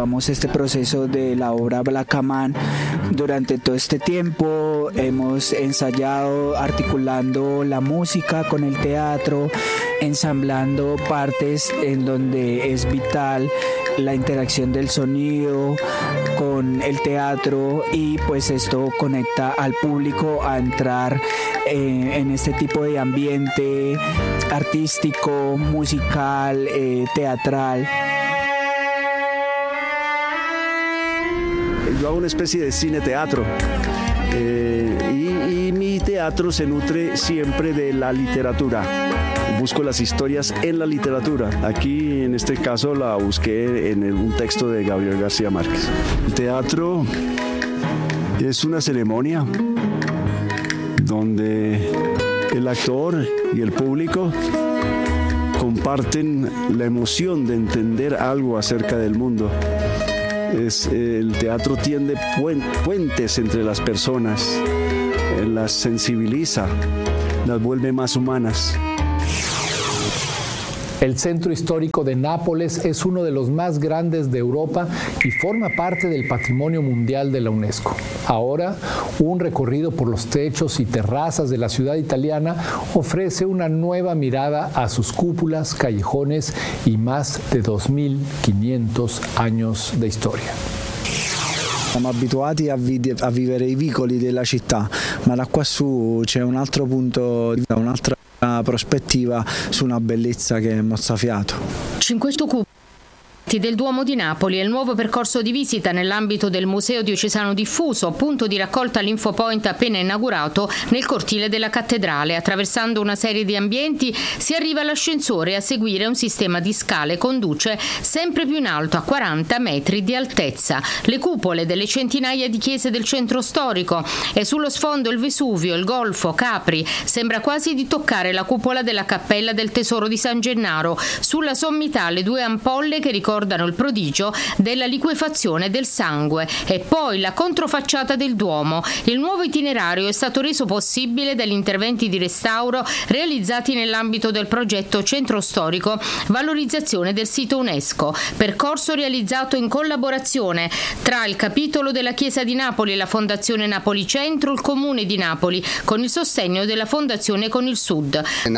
llevamos este proceso de la obra Blackaman. Durante todo este tiempo hemos ensayado articulando la música con el teatro, ensamblando partes en donde es vital la interacción del sonido con el teatro, y pues esto conecta al público a entrar en este tipo de ambiente artístico, musical, teatral. Yo hago una especie de cine-teatro y mi teatro se nutre siempre de la literatura. Busco las historias en la literatura. Aquí, en este caso, la busqué en un texto de Gabriel García Márquez. El teatro es una ceremonia donde el actor y el público comparten la emoción de entender algo acerca del mundo. El teatro tiende puentes entre las personas, las sensibiliza, las vuelve más humanas. El Centro Histórico de Nápoles es uno de los más grandes de Europa y forma parte del Patrimonio Mundial de la UNESCO. Ahora, un recorrido por los techos y terrazas de la ciudad italiana ofrece una nueva mirada a sus cúpulas, callejones y más de 2.500 años de historia. Siamo abituati a vivere i vicoli della città, ma da qua su c'è un altro punto di vista, un'altra prospettiva su una bellezza che è mozzafiato. 500 cubi del Duomo di Napoli e il nuovo percorso di visita nell'ambito del Museo Diocesano Diffuso, punto di raccolta all'Infopoint appena inaugurato nel cortile della cattedrale. Attraversando una serie di ambienti si arriva all'ascensore e a seguire un sistema di scale conduce sempre più in alto a 40 metri di altezza. Le cupole delle centinaia di chiese del centro storico e sullo sfondo il Vesuvio, il Golfo, Capri. Sembra quasi di toccare la cupola della Cappella del Tesoro di San Gennaro. Sulla sommità le due ampolle che ricordano il prodigio della liquefazione del sangue, e poi la controfacciata del Duomo. Il nuovo itinerario è stato reso possibile dagli interventi di restauro realizzati nell'ambito del progetto Centro Storico Valorizzazione del Sito UNESCO, percorso realizzato in collaborazione tra il capitolo della Chiesa di Napoli e la Fondazione Napoli Centro, il Comune di Napoli, con il sostegno della Fondazione Con il Sud.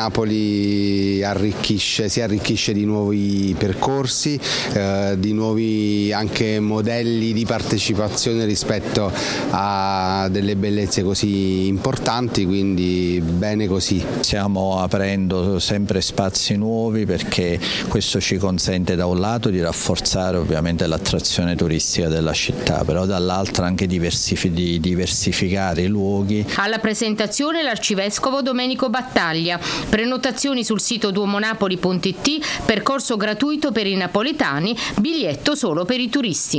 Napoli si arricchisce di nuovi percorsi, di nuovi anche modelli di partecipazione rispetto a delle bellezze così importanti, quindi bene così. Stiamo aprendo sempre spazi nuovi perché questo ci consente da un lato di rafforzare ovviamente l'attrazione turistica della città, però dall'altro anche di diversificare i luoghi. Alla presentazione l'arcivescovo Domenico Battaglia. Prenotazioni sul sito duomonapoli.it, percorso gratuito per i napoletani, biglietto solo per i turisti.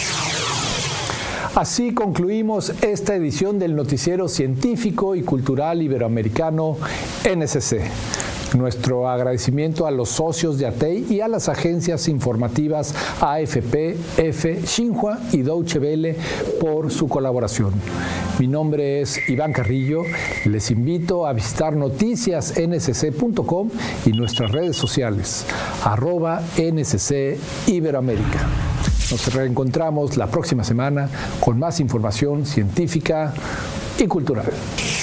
Así concluimos esta edición del noticiero científico y cultural iberoamericano NSC. Nuestro agradecimiento a los socios de ATEI y a las agencias informativas AFP, EFE, Xinhua y Deutsche Welle por su colaboración. Mi nombre es Iván Carrillo. Les invito a visitar noticiasnsc.com y nuestras redes sociales, @NSC Iberoamérica. Nos reencontramos la próxima semana con más información científica y cultural.